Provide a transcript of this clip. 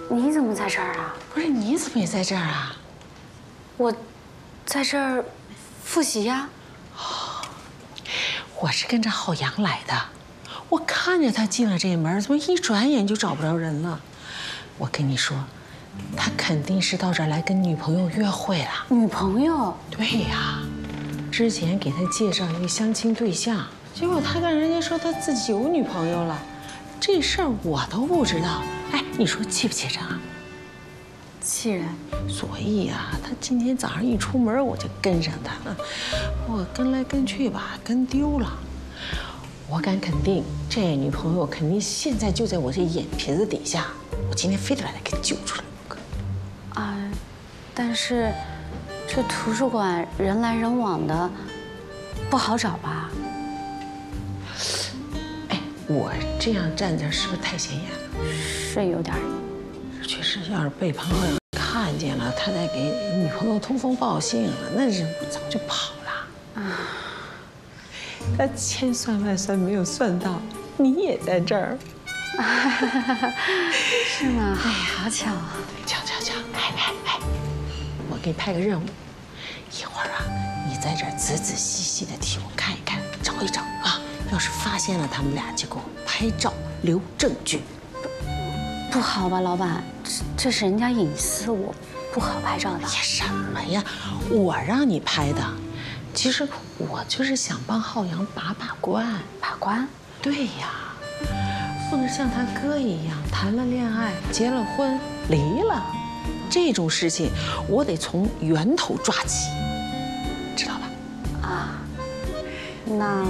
你怎么在这儿啊？ 不是，你怎么也在这儿啊？ 我，在这儿复习呀。 我是跟着浩洋来的，我看着他进了这门，怎么一转眼就找不着人了？我跟你说，他肯定是到这儿来跟女朋友约会了。 女朋友？ 对呀，之前给他介绍一个相亲对象，结果他跟人家说他自己有女朋友了，这事儿我都不知道。哎，你说气不气人啊？ 气人。 所以啊，他今天早上一出门，我就跟上他了。我跟来跟去吧，跟丢了。我敢肯定，这女朋友肯定现在就在我这眼皮子底下。我今天非得把她给救出来不可。 啊，但是这图书馆人来人往的，不好找吧？ 哎，我这样站着是不是太显眼了？ 是有点。 确实，要是被庞浩洋看见了，他再给女朋友通风报信了，那人早就跑了。啊，他千算万算没有算到你也在这儿。 是吗？哎，好巧啊！ 巧，哎，我给你派个任务，一会儿啊，你在这儿仔仔细细的替我看一看，找一找啊。要是发现了他们俩，就给我拍照留证据。 不好吧，老板？这是人家隐私，我不好拍照的。 呀，什么呀？我让你拍的，其实我就是想帮浩洋把关。 把关？ 对呀，不能像他哥一样谈了恋爱、结了婚、离了，这种事情我得从源头抓起，知道吧？ 啊，那。